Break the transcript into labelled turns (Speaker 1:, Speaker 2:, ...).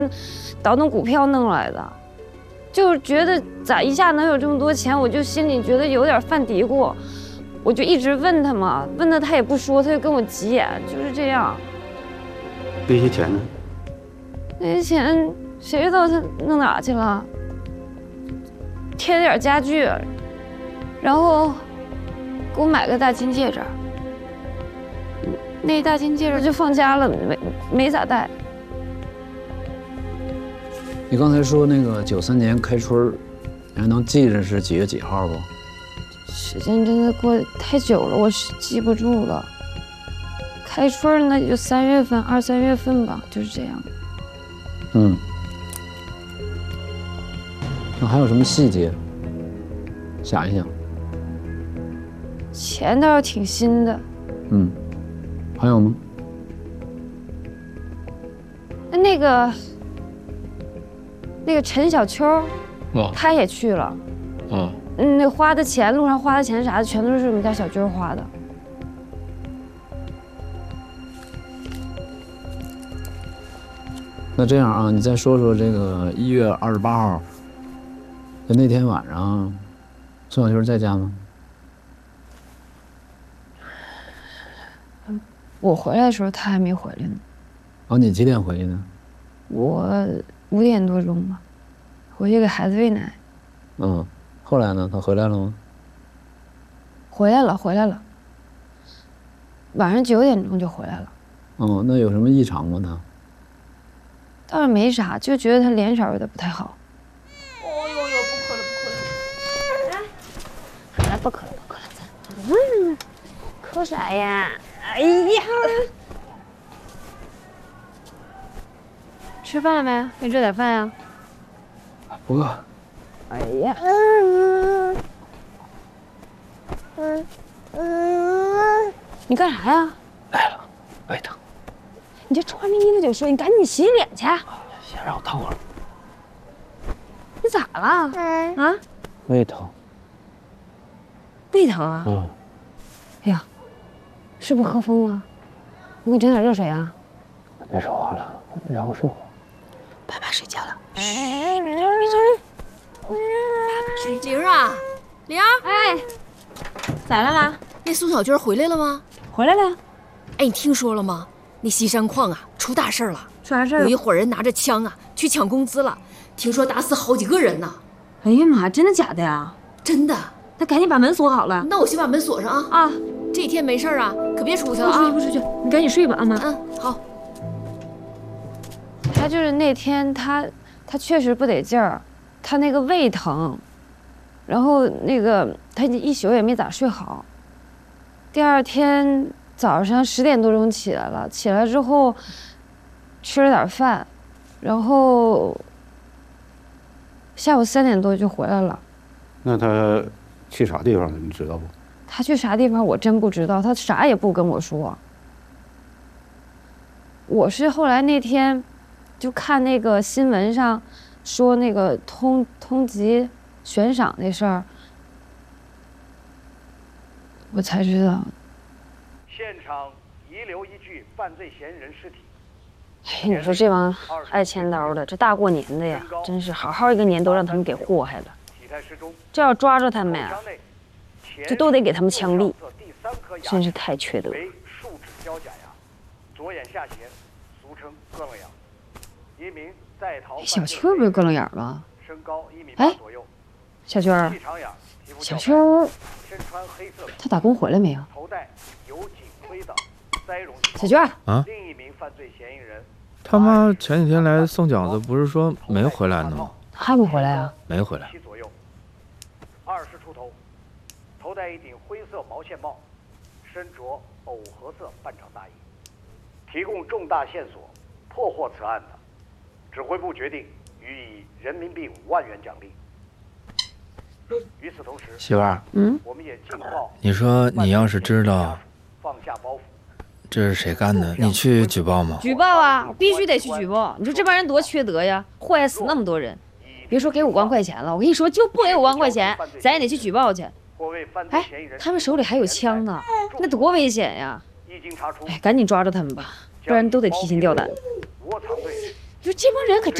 Speaker 1: 倒腾股票弄来的，就是觉得咋一下能有这么多钱，我就心里觉得有点犯嘀咕，我就一直问他嘛，问他他也不说，他就跟我急眼，就是这样。
Speaker 2: 那些钱呢？
Speaker 1: 那些钱谁知道他弄哪去了？贴了点家具，然后给我买个大金戒指。那大金戒指就放家了，没咋戴。
Speaker 3: 你刚才说那个93年开春，你还能记着是几月几号不？
Speaker 1: 时间真的过得太久了，我是记不住了。开春那就3月份、2、3月份吧，就是这样。
Speaker 3: 嗯。那还有什么细节？想一想。
Speaker 1: 钱倒是挺新的。
Speaker 3: 嗯。还有吗？
Speaker 1: 那个陈小秋，他也去了。那花的钱，路上花的钱啥的，全都是我们家小军花的。
Speaker 3: 那这样啊，你再说说这个1月28号，那天晚上，宋小军在家吗？
Speaker 1: 我回来的时候，他还没回来呢。
Speaker 3: 哦，你几点回去的？
Speaker 1: 我5点多钟吧，回去给孩子喂奶。
Speaker 3: 嗯，后来呢？他回来了吗？
Speaker 1: 回来了。晚上9点钟就回来了。
Speaker 3: 哦，那有什么异常吗？他？
Speaker 1: 倒是没啥，就觉得他脸色有点不太好。
Speaker 4: 哦呦呦，不渴了，
Speaker 1: 来，不渴了。渴啥呀？哎呀！吃饭了没？给你热点饭呀。
Speaker 3: 不饿。
Speaker 1: 哎呀！你干啥呀？
Speaker 3: 来了，胃疼。
Speaker 1: 你这穿着衣服就睡，你赶紧洗脸去。
Speaker 3: 先让我等会儿。
Speaker 1: 你咋了？啊？
Speaker 3: 胃疼。
Speaker 1: 胃疼啊？
Speaker 3: 嗯。
Speaker 1: 哎呀，是不是喝疯了？我给你整点热水啊。
Speaker 3: 别说话了，让我睡会儿。
Speaker 1: 爸爸睡觉了。
Speaker 4: 玲儿啊，玲儿，
Speaker 1: 哎，咋了妈？
Speaker 4: 那宋小军回来了吗？
Speaker 1: 回来了。
Speaker 4: 哎，你听说了吗？那西山矿啊，出大事了。
Speaker 1: 出啥事儿？
Speaker 4: 有一伙人拿着枪啊，去抢工资了，听说打死好几个人呢。
Speaker 1: 哎呀妈，真的假的呀？
Speaker 4: 真的。
Speaker 1: 那赶紧把门锁好了。
Speaker 4: 那我先把门锁上啊。啊，这天没事啊，可别出去了啊。
Speaker 1: 不出去，你赶紧睡吧，啊妈。
Speaker 4: 嗯，好。
Speaker 1: 他就是那天他确实不得劲儿，他那个胃疼，然后那个他一宿也没咋睡好。第二天早上10点多钟起来了，起来之后吃了点饭，然后下午3点多就回来了。
Speaker 2: 那他去啥地方了？你知道不？
Speaker 1: 他去啥地方我真不知道，他啥也不跟我说。我是后来那天就看那个新闻上说那个通缉悬赏那事儿，我才知道。
Speaker 5: 现场遗留一具犯罪嫌疑人尸体。
Speaker 1: 哎，你说这帮爱签刀的，这大过年的呀，真是好好一个年都让他们给祸害了。这要抓着他们呀，这都得给他们枪毙，真是太缺德了。
Speaker 5: 树脂胶假牙，左眼下斜，俗称咯楞眼。一名在逃。
Speaker 1: 小秋不是咯楞眼吗？
Speaker 5: 身高1.8米左右。
Speaker 1: 小秋儿，小秋儿，他打工回来没有？
Speaker 5: 头戴有颈盔的栽绒。
Speaker 1: 小秋儿
Speaker 6: 啊。
Speaker 5: 另一名犯罪嫌疑人。
Speaker 6: 他妈前几天来送饺子，不是说没回来呢吗？
Speaker 1: 还没回来啊？
Speaker 6: 没回来。
Speaker 5: 20出头，头戴一顶灰色毛线帽，身着藕荷色半长大衣。提供重大线索，破获此案的，指挥部决定予以人民币5万元奖励。与此同时，
Speaker 6: 媳妇儿，
Speaker 5: 我们也尽报。
Speaker 6: 你说你要是知道
Speaker 5: 放下包袱，
Speaker 6: 这是谁干的，你去举报吗？
Speaker 1: 举报啊，我必须得去举报。你说这帮人多缺德呀，祸害死那么多人。 别说给5万块钱了，我跟你说，就不给5万块钱，咱也得去举报去。哎，他们手里还有枪呢，那多危险呀！哎，赶紧抓住他们吧，不然都得提心吊胆。 就这帮人可真